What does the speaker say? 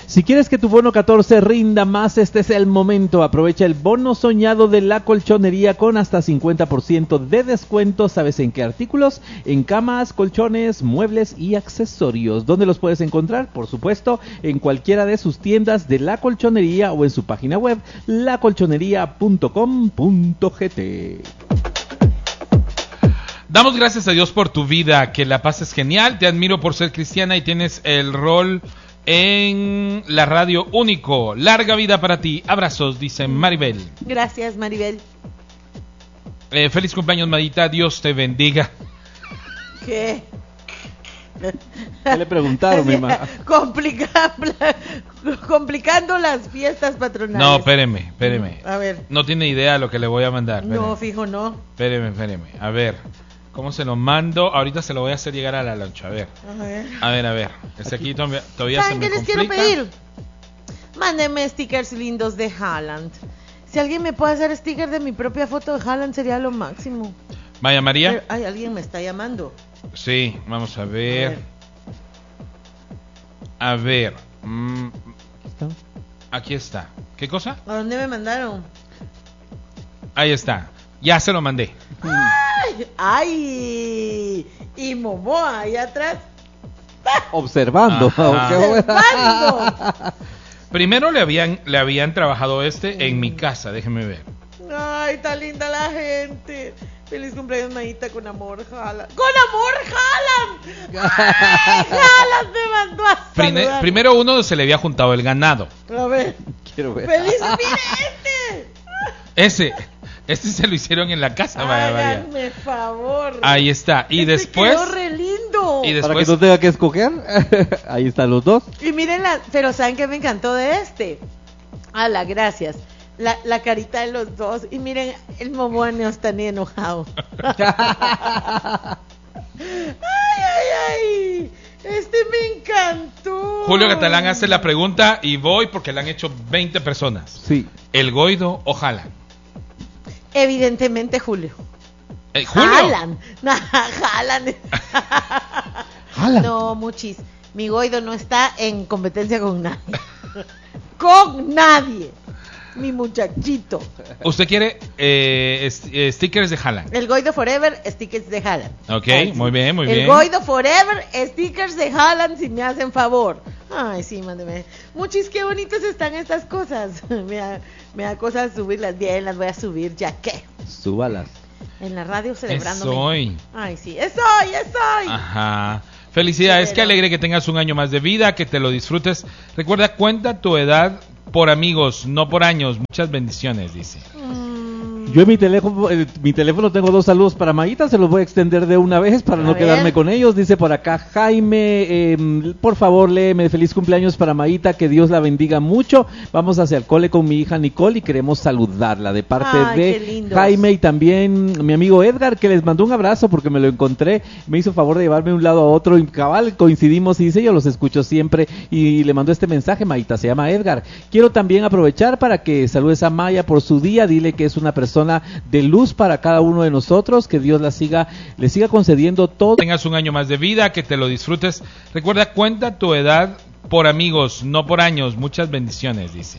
Si quieres que tu bono 14 rinda más, este es el momento. Aprovecha el bono soñado de La Colchonería con hasta 50% de descuento. ¿Sabes en qué artículos? En camas, colchones, muebles y accesorios. ¿Dónde los puedes encontrar? Por supuesto, en cualquiera de sus tiendas de La Colchonería o en su página web, lacolchonería.com.gt. Damos gracias a Dios por tu vida, que la pases genial. Te admiro por ser cristiana y tienes el rol en la radio único. Larga vida para ti. Abrazos, dice Maribel. Gracias, Maribel. Feliz cumpleaños, Mayita. Dios te bendiga. ¿Qué? ¿Qué le preguntaron, mi mamá? Complicando las fiestas patronales. No, espéreme. A ver. No tiene idea de lo que le voy a mandar. No, fijo, no. Espéreme. A ver. ¿Cómo se lo mando? Ahorita se lo voy a hacer llegar a la loncha. A ver. Este aquí todavía se me complica. ¿Saben qué les quiero pedir? Mándenme stickers lindos de Haaland. Si alguien me puede hacer sticker de mi propia foto de Haaland sería lo máximo. Vaya María. Pero, ay, alguien me está llamando. Sí, vamos a ver. A ver. Aquí está. ¿Qué cosa? ¿A dónde me mandaron? Ahí está. Ya se lo mandé. ¡Ay! Y Momoa ahí atrás. Observando. Observando. Primero le habían trabajado en mi casa, déjeme ver. Ay, está linda la gente. Feliz cumpleaños, Mayita, con amor, Haaland. ¡Con amor, Haaland! ¡Ay, Haaland me mandó a saludar! Primero uno se le había juntado el ganado. A ver. Quiero ver. ¡Feliz, mire Este se lo hicieron en la casa, háganme favor. Ahí está. Y después quedó re lindo. Y después, para que no tenga que escoger. Ahí están los dos. Y miren pero ¿saben qué me encantó de este? Gracias. La carita de los dos. Y miren, el Momoa no está ni enojado. Ay. Me encantó. Julio Catalán hace la pregunta y voy porque la han hecho 20 personas. Sí. ¿El Goido o Haaland? Evidentemente Julio. ¿Julio? Haaland. No, muchis. Mi Goido no está en competencia con nadie. Con nadie. Mi muchachito. ¿Usted quiere stickers de Haaland? El Goido Forever, stickers de Haaland. Ok, muy bien. El Goido Forever, stickers de Haaland, si me hacen favor. Ay, sí, mándeme. Muchis, qué bonitas están estas cosas. Me da cosas subirlas. Bien, las voy a subir, ya que. Súbalas. En la radio celebrando. Soy. Ay, sí, es hoy. Ajá. Felicidades, qué alegre que tengas un año más de vida, que te lo disfrutes. Recuerda, cuenta tu edad por amigos, no por años. Muchas bendiciones, dice. Yo en mi teléfono tengo 2 saludos para Mayita, se los voy a extender de una vez para no quedarme con ellos. Dice por acá Jaime, por favor léeme, feliz cumpleaños para Mayita, que Dios la bendiga mucho. Vamos hacia el cole con mi hija Nicole y queremos saludarla de parte de Jaime, y también mi amigo Edgar, que les mandó un abrazo porque me lo encontré, me hizo favor de llevarme de un lado a otro y cabal coincidimos y dice yo los escucho siempre y le mandó este mensaje. Mayita se llama Edgar. Quiero también aprovechar para que saludes a Maya por su día, dile que es una persona de luz para cada uno de nosotros, que Dios le siga concediendo todo. Tengas un año más de vida, que te lo disfrutes. Recuerda, cuenta tu edad por amigos, no por años. Muchas bendiciones, dice.